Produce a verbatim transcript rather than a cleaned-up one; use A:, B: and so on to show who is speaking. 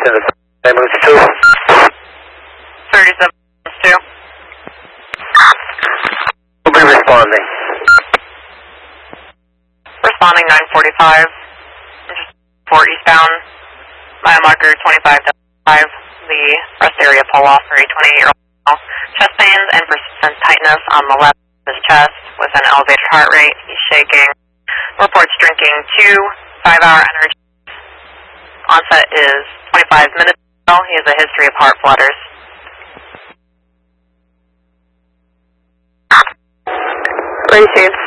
A: Ambulance two.
B: thirty-seven two.
A: We'll be responding.
B: Responding nine forty-five. four eastbound. Mile marker twenty-five five. The rest area pull off for a twenty-eight-year-old male. Chest pains and persistent tightness on the left of his chest with an elevated heart rate. He's shaking. Reports drinking two five-hour energy. Onset is twenty-five minutes ago. He has a history of heart flutters.
C: Received.